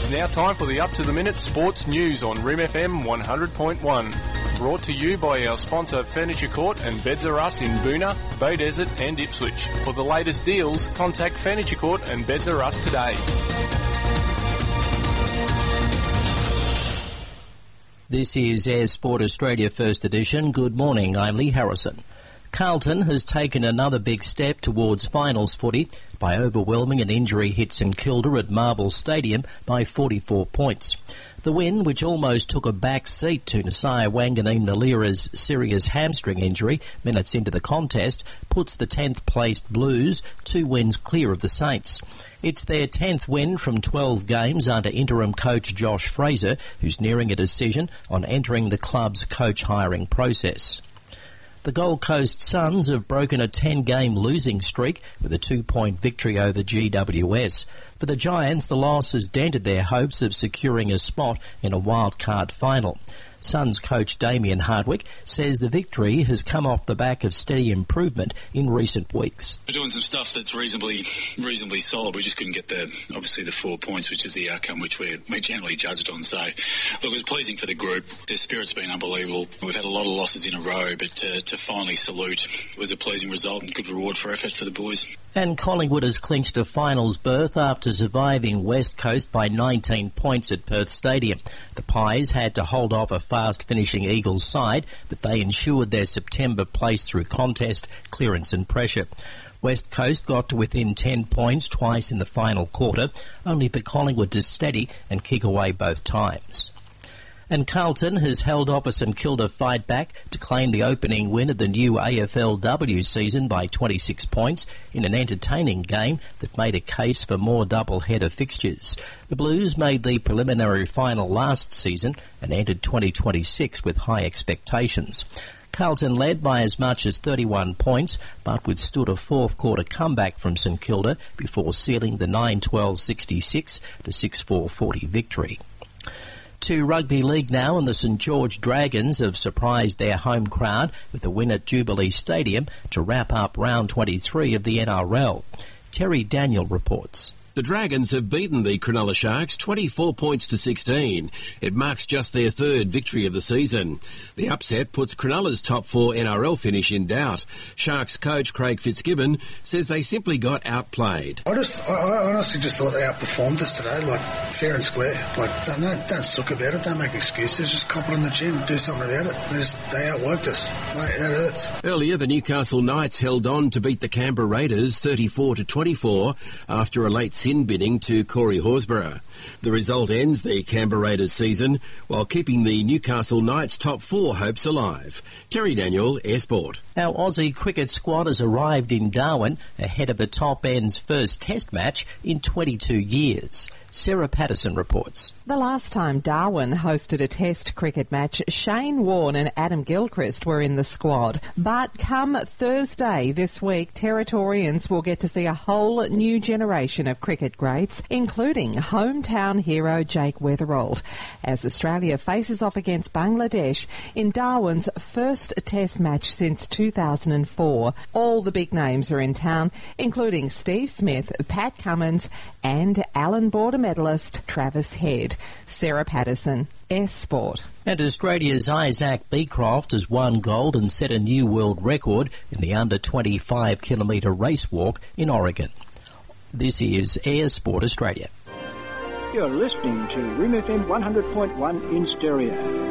It's now time for the up-to-the-minute sports news on Rim FM 100.1. Brought to you by our sponsor Furniture Court and Beds R Us in Boonah, Bay Desert and Ipswich. For the latest deals, contact Furniture Court and Beds R Us today. This is Air Sport Australia First Edition. Good morning, I'm Lee Harrison. Carlton has taken another big step towards finals footy by overwhelming an injury-hit St Kilda at Marvel Stadium by 44 points. The win, which almost took a back seat to Nasiah Wanganeen-Nalira's serious hamstring injury minutes into the contest, puts the 10th-placed Blues 2 wins clear of the Saints. It's their 10th win from 12 games under interim coach Josh Fraser, who's nearing a decision on entering the club's coach hiring process. The Gold Coast Suns have broken a 10-game losing streak with a 2-point victory over GWS. For the Giants, the loss has dented their hopes of securing a spot in a wildcard final. Suns coach Damien Hardwick says the victory has come off the back of steady improvement in recent weeks. We're doing some stuff that's reasonably solid. We just couldn't get the 4 points, which is the outcome which we're generally judged on. So, look, it was pleasing for the group. Their spirit's been unbelievable. We've had a lot of losses in a row, but to finally salute was a pleasing result and good reward for effort for the boys. And Collingwood has clinched a finals berth after surviving West Coast by 19 points at Perth Stadium. The Pies had to hold off a fast-finishing Eagles side, but they ensured their September place through contest, clearance and pressure. West Coast got to within 10 points twice in the final quarter, only for Collingwood to steady and kick away both times. And Carlton has held off a St Kilda fight back to claim the opening win of the new AFLW season by 26 points in an entertaining game that made a case for more double-header fixtures. The Blues made the preliminary final last season and entered 2026 with high expectations. Carlton led by as much as 31 points, but withstood a fourth-quarter comeback from St Kilda before sealing the 9-12-66 to 6-4-40 victory. To rugby league now, and the St George Dragons have surprised their home crowd with a win at Jubilee Stadium to wrap up round 23 of the NRL. Terry Daniel reports. The Dragons have beaten the Cronulla Sharks 24 points to 16. It marks just their third victory of the season. The upset puts Cronulla's top 4 NRL finish in doubt. Sharks coach Craig Fitzgibbon says they simply got outplayed. I honestly just thought they outperformed us today, like fair and square. Like don't suck about it, don't make excuses, just cop it on the chin, do something about it. They outworked us. Mate, that hurts. Earlier, the Newcastle Knights held on to beat the Canberra Raiders 34-24 after a late sin bidding to Corey Horsburgh. The result ends the Canberra Raiders season while keeping the Newcastle Knights top 4 hopes alive. Terry Daniel, Air Sport. Our Aussie cricket squad has arrived in Darwin ahead of the top end's first test match in 22 years. Sarah Patterson reports. The last time Darwin hosted a test cricket match, Shane Warne and Adam Gilchrist were in the squad. But come Thursday this week, Territorians will get to see a whole new generation of cricket greats, including hometown hero Jake Weatherald, as Australia faces off against Bangladesh in Darwin's first test match since 2004. All the big names are in town, including Steve Smith, Pat Cummins and Allan Border medalist Travis Head. Sarah Patterson, Air Sport. And Australia's Isaac Beecroft has won gold and set a new world record in the under 25 kilometre race walk in Oregon. This is Air Sport Australia. You're listening to Rim FM 100.1 in stereo.